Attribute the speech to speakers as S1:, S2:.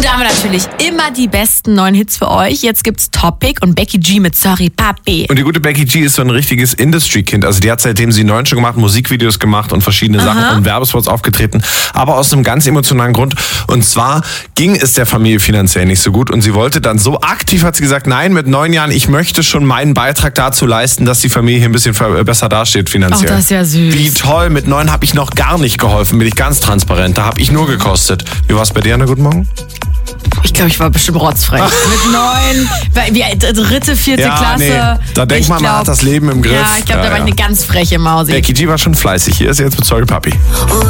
S1: Und da haben wir natürlich immer die besten neuen Hits für euch. Jetzt gibt's Topic und Becky G mit Sorry Papi.
S2: Und die gute Becky G ist so ein richtiges Industry-Kind. Also die hat, seitdem sie 9 schon gemacht, Musikvideos gemacht und verschiedene Sachen und Werbespots aufgetreten. Aber aus einem ganz emotionalen Grund. Und zwar ging es der Familie finanziell nicht so gut. Und sie wollte dann so aktiv, hat sie gesagt, nein, mit 9 Jahren, ich möchte schon meinen Beitrag dazu leisten, dass die Familie hier ein bisschen besser dasteht finanziell.
S1: Oh, das ist ja süß.
S2: Wie toll, mit 9 habe ich noch gar nicht geholfen, bin ich ganz transparent. Da habe ich nur gekostet. Wie war es bei dir, Anna? Guten Morgen?
S1: Ich glaube, ich war bestimmt rotzfrech. Mit 9, wie dritte, vierte Klasse.
S2: Nee. Da denkt man hat das Leben im Griff.
S1: Ja, ich glaube, da war ich eine ganz freche Mausi.
S2: Becky G war schon fleißig. Hier ist jetzt mit Sorry Papi.
S3: Oh